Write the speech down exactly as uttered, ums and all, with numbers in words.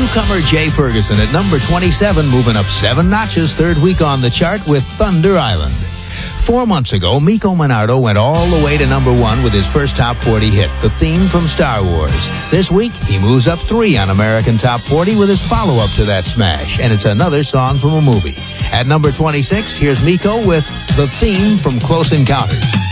Newcomer Jay Ferguson at number twenty-seven, moving up seven notches, third week on the chart with Thunder Island. Four months ago, Miko Monardo went all the way to number one with his first top forty hit, the theme from Star Wars. This week, he moves up three on American Top forty with his follow-up to that smash, and it's another song from a movie. At number twenty-six, here's Miko with the theme from Close Encounters.